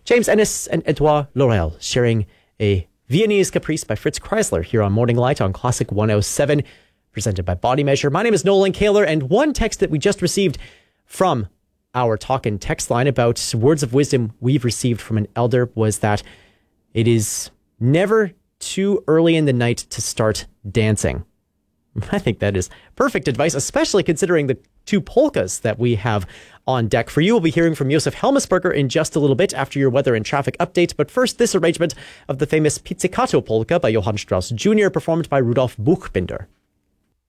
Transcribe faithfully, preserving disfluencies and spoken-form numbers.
James Ennis and Edouard Laurel sharing a Viennese Caprice by Fritz Kreisler here on Morning Light on Classic one oh seven, presented by Body Measure. My name is Nolan Kaler, and one text that we just received from our Talkin' text line about words of wisdom we've received from an elder was that it is never too early in the night to start dancing. I think that is perfect advice, especially considering the two polkas that we have on deck. For you, we'll be hearing from Josef Helmesberger in just a little bit after your weather and traffic update. But first, this arrangement of the famous Pizzicato polka by Johann Strauss Junior performed by Rudolf Buchbinder.